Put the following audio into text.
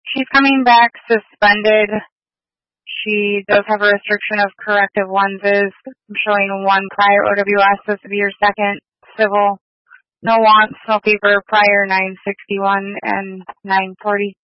She's coming back suspended. She does have a restriction of corrective lenses. I'm showing one prior OWS. This would be your second civil. No wants, no fever, prior 961 and 940.